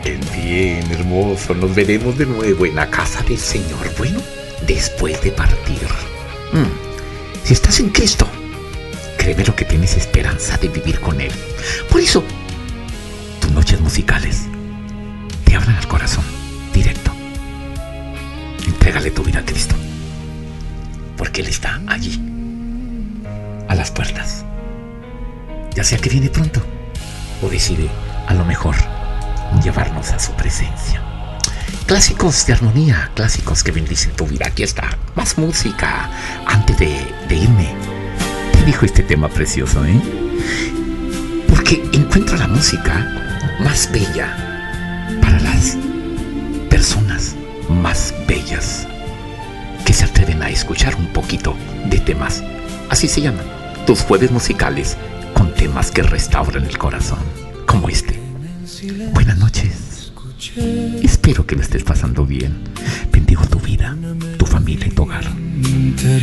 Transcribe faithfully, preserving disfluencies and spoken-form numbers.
Bien, bien, hermoso. Nos veremos de nuevo en la casa del Señor. Bueno, después de partir. Mm. Si estás en Cristo, créeme lo que tienes esperanza de vivir con Él. Por eso, tus noches musicales te abran al corazón, directo. Entrégale tu vida a Cristo, porque Él está allí, a las puertas. Ya sea que viene pronto o decide, a lo mejor, llevarnos a su presencia. Clásicos de armonía, clásicos que bendicen tu vida. Aquí está, más música. Antes de, de irme, te dijo este tema precioso, ¿eh? Porque encuentro la música más bella para las personas más bellas que se atreven a escuchar un poquito de temas. Así se llaman, tus jueves musicales con temas que restauran el corazón, como este. Buenas noches. Espero que lo estés pasando bien. Bendigo tu vida.